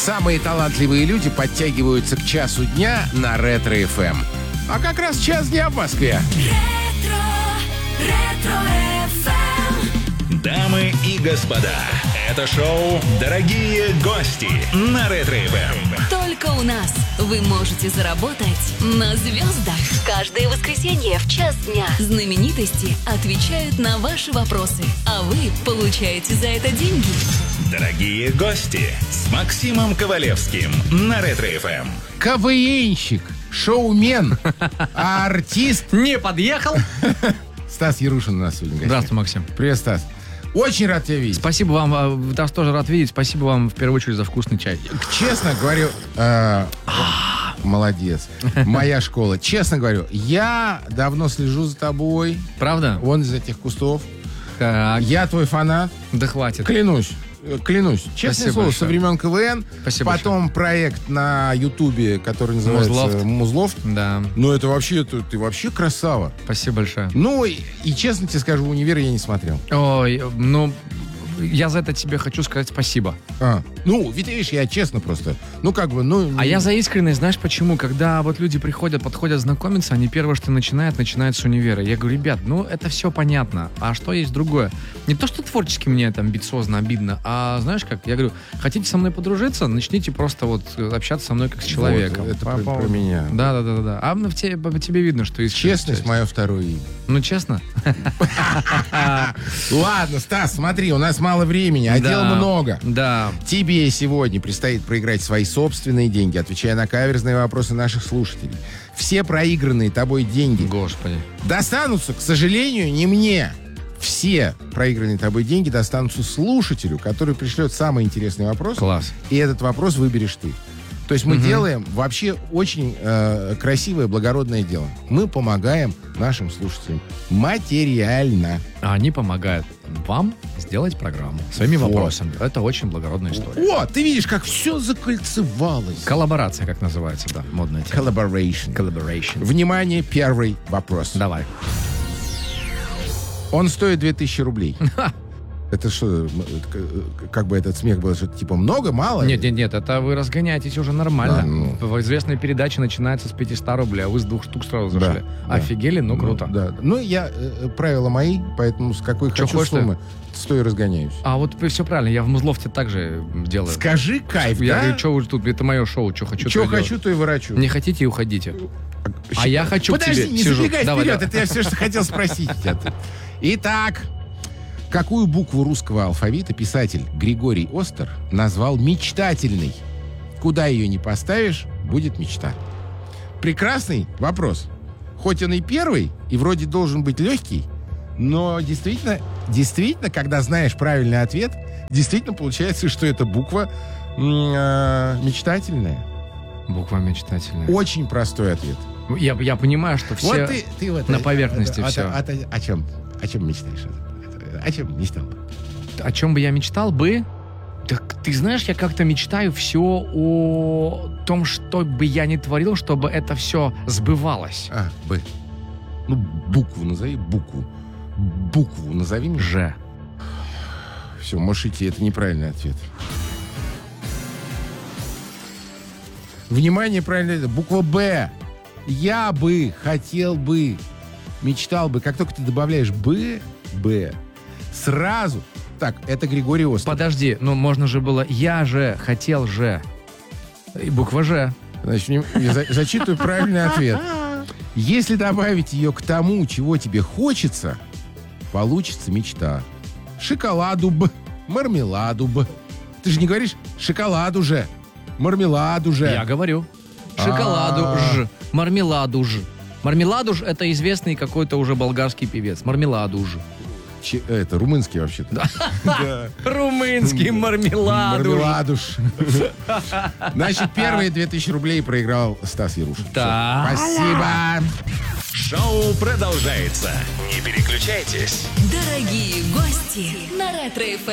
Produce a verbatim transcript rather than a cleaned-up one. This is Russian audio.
Самые талантливые люди подтягиваются к часу дня на Ретро-эф эм. А как раз час дня в Москве. Ретро-эф эм. Дамы и господа, это шоу «Дорогие гости» на Ретро-эф эм. Только у нас вы можете заработать на звездах. Каждое воскресенье в час дня знаменитости отвечают на ваши вопросы, а вы получаете за это деньги. «Дорогие гости» с Максимом Ковалевским на Ретро-эф эм. КВНщик, шоумен, а артист... Не подъехал? Стас Ярушин у нас сегодня. Здравствуй, Максим. Привет, Стас. Очень рад тебя видеть. Спасибо вам, вас тоже рад видеть. Спасибо вам в первую очередь за вкусный чай. Честно говорю, э, молодец. Моя школа. Честно говорю, я давно слежу за тобой. Правда? Вон из этих кустов. Так. Я твой фанат. Да хватит. Клянусь. Клянусь. Честное Спасибо слово, большое. со времен КВН. Спасибо Потом проект на Ютубе, который называется Музлофт. Музлофт. Да. Ну, это вообще, ты, ты вообще красава. Спасибо большое. Ну, и, и честно тебе скажу, универ я не смотрел. Ой, ну, я за это тебе хочу сказать спасибо. А, ну, видишь, я честно просто. Ну, как бы, ну... А я за искренность, знаешь почему? Когда вот люди приходят, подходят знакомиться, они первое, что начинают, начинают с универа. Я говорю, ребят, ну, это все понятно. А что есть другое? Не то, что творчески мне там амбициозно, обидно, а знаешь как? Я говорю, хотите со мной подружиться? Начните просто вот общаться со мной как с человеком. Вот, это По про, поводу- про меня. Да, да, да, да. А в тебе, по тебе видно, что искренность. Честность мое второе имя. Ну, честно? Ладно, Стас, смотри, у нас мало времени, а Да. дел много. Да. Тебе сегодня предстоит проиграть свои собственные деньги, отвечая на каверзные вопросы наших слушателей. Все проигранные тобой деньги Господи. достанутся, к сожалению, не мне. Все проигранные тобой деньги достанутся слушателю, который пришлет самый интересный вопрос. Класс. И этот вопрос выберешь ты. То есть мы делаем вообще очень э, красивое, благородное дело. Мы помогаем нашим слушателям материально. А они помогают вам сделать программу своими Вот. вопросами. Это очень благородная история. О, ты видишь, как все закольцевалось. Коллаборация, как называется, да, модная тема. Collaboration. Collaboration. Внимание, первый вопрос. Давай. Он стоит две тысячи рублей. Это что, это, как бы этот смех был, что типа много, мало? Нет, нет, нет, это вы разгоняетесь уже нормально. Да, ну. В известной передаче начинается с пятьсот рублей, а вы с двух штук сразу Да, зашли. да. Офигели? Ну, круто. Да. Ну, я, э, правила мои, поэтому с какой Чё хочу хочешь ты? суммы, с той и разгоняюсь. А вот все правильно, я в Музлофте также делаю. Скажи кайф, Я да? говорю, что вы тут, это мое шоу, что хочу, Что то и хочу, делаю. то и ворочу. Не хотите и уходите. А я хочу к Подожди, тебе не сижу. забегай Давай, вперед, давай. это я все, что хотел спросить у тебя тут. Итак, какую букву русского алфавита писатель Григорий Остер назвал мечтательной? Куда ее не поставишь, будет мечта. Прекрасный вопрос. Хоть он и первый, и вроде должен быть легкий, но действительно, действительно, когда знаешь правильный ответ, действительно получается, что эта буква м, э, мечтательная. Буква мечтательная. Очень простой ответ. Я, я понимаю, что все Вот ты, ты вот на о- поверхности о, все. О, о- о чем? О чем мечтаешь? О чем мечтал? О чем бы я мечтал бы? Так ты знаешь, я как-то мечтаю все о том, что бы я ни творил, чтобы это все сбывалось. А, Б. Ну, букву назови, букву. Букву назови мне. Ж. Все, можешь идти, это неправильный ответ. Внимание, правильный ответ. Буква Б. Я бы, хотел бы, мечтал бы. Как только ты добавляешь Б, Б, сразу. Так, это Григорий Остер. Подожди, ну можно же было я же, хотел же. И буква Ж. Значит, вним- я за- зачитываю правильный ответ. Если добавить ее к тому, чего тебе хочется, получится мечта. Шоколаду б, мармеладу б. Ты же не говоришь шоколаду же, мармеладу же. Я говорю. Шоколаду А. ж, мармеладу ж. Мармеладу ж это известный какой-то уже болгарский певец. Мармеладу ж. Че- это румынский вообще-то. Да. Румынский мармеладу ж. Мармеладуш. Значит, первые две тысячи рублей проиграл Стас Ярушин. Да. Спасибо. Шоу продолжается. Не переключайтесь. Дорогие гости на Ретро-эф эм.